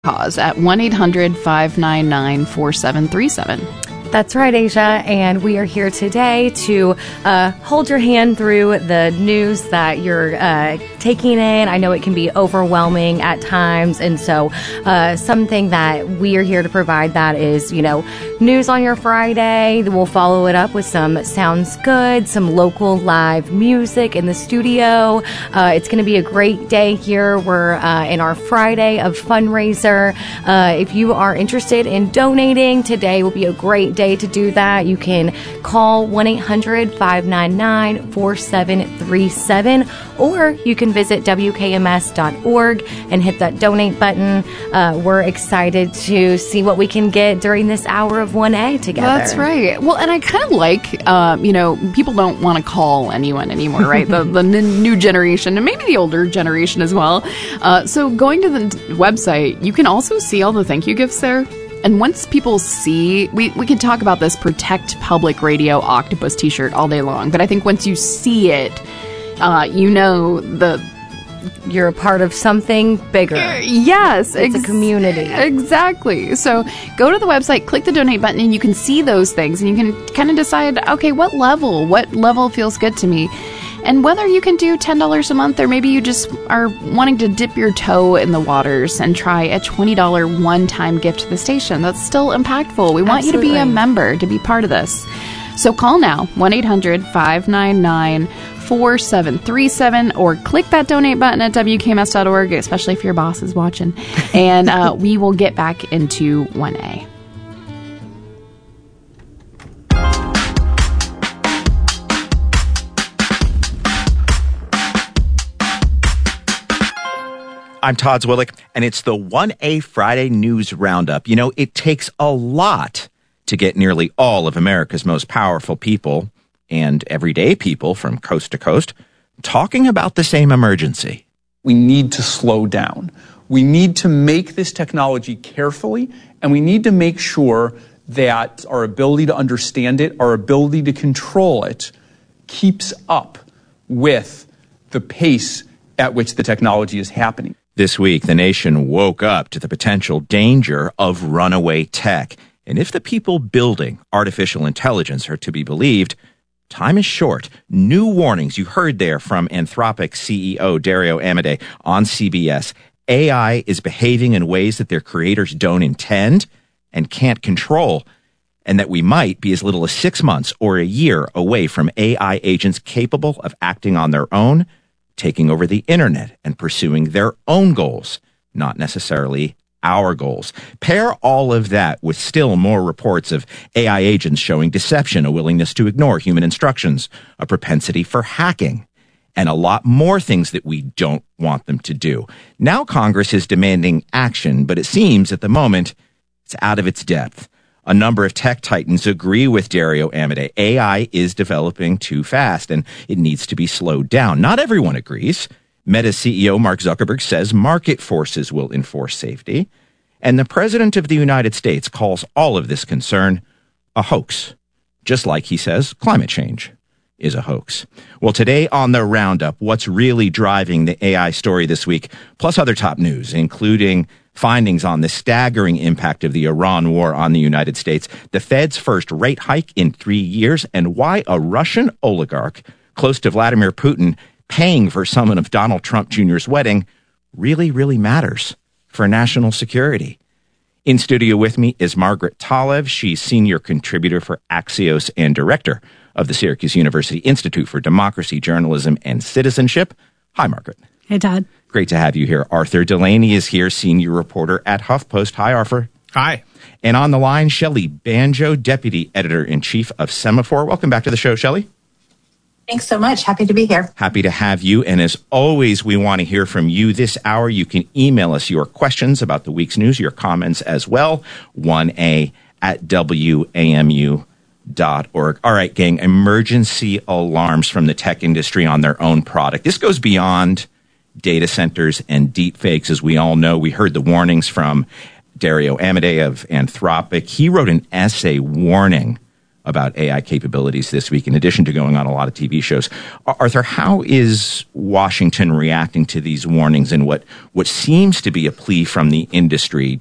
cause at 1-800-599-4737. That's right, Asia, and we are here today to hold your hand through the news that you're taking in. I know it can be overwhelming at times, and so something that we are here to provide that is, news on your Friday. We'll follow it up with some Sounds Good, some local live music in the studio. It's going to be a great day here. We're in our Friday of fundraiser. If you are interested in donating, today will be a great day to do that. You can call 1-800-599-4737, or you can visit WKMS.org and hit that donate button. We're excited to see what we can get during this hour of 1A together. That's right. Well, and I kind of like, people don't want to call anyone anymore, right? the new generation, and maybe the older generation as well. So going to the website, you can also see all the thank you gifts there. And once people see, we can talk about this Protect Public Radio Octopus t-shirt all day long, but I think once you see it, you're a part of something bigger. Yes. It's a community. Exactly. So go to the website, click the donate button, and you can see those things, and you can kind of decide, okay, what level feels good to me? And whether you can do $10 a month, or maybe you just are wanting to dip your toe in the waters and try a $20 one-time gift to the station, that's still impactful. We want you to be a member, to be part of this. So call now, 1-800-599-4737, or click that donate button at WKMS.org, especially if your boss is watching, and we will get back into 1A. I'm Todd Zwillick, and it's the 1A Friday News Roundup. It takes a lot to get nearly all of America's most powerful people and everyday people from coast to coast talking about the same emergency. We need to slow down. We need to make this technology carefully, and we need to make sure that our ability to understand it, our ability to control it, keeps up with the pace at which the technology is happening. This week, the nation woke up to the potential danger of runaway tech. And if the people building artificial intelligence are to be believed, time is short. New warnings you heard there from Anthropic CEO Dario Amodei on CBS. AI is behaving in ways that their creators don't intend and can't control, and that we might be as little as 6 months or a year away from AI agents capable of acting on their own, taking over the internet and pursuing their own goals, not necessarily our goals. Pair all of that with still more reports of AI agents showing deception, a willingness to ignore human instructions, a propensity for hacking, and a lot more things that we don't want them to do. Now Congress is demanding action, but it seems at the moment it's out of its depth. A number of tech titans agree with Dario Amodei. AI is developing too fast, and it needs to be slowed down. Not everyone agrees. Meta's CEO Mark Zuckerberg says market forces will enforce safety. And the President of the United States calls all of this concern a hoax, just like he says climate change is a hoax. Well, today on the Roundup, what's really driving the AI story this week, plus other top news, including findings on the staggering impact of the Iran war on the United States, the Fed's first rate hike in 3 years, and why a Russian oligarch close to Vladimir Putin paying for someone of Donald Trump Jr.'s wedding really, really matters for national security. In studio with me is Margaret Talev. She's senior contributor for Axios and director of the Syracuse University Institute for Democracy, Journalism, and Citizenship. Hi, Margaret. Hey, Todd. Great to have you here. Arthur Delaney is here, senior reporter at HuffPost. Hi, Arthur. Hi. And on the line, Shelley Banjo, deputy editor-in-chief of Semaphore. Welcome back to the show, Shelley. Thanks so much. Happy to be here. Happy to have you. And as always, we want to hear from you this hour. You can email us your questions about the week's news, your comments as well, 1A@WAMU.org. All right, gang, emergency alarms from the tech industry on their own product. This goes beyond data centers and deep fakes. As we all know, we heard the warnings from Dario Amodei of Anthropic. He wrote an essay warning about AI capabilities this week, in addition to going on a lot of TV shows. Arthur, how is Washington reacting to these warnings and what seems to be a plea from the industry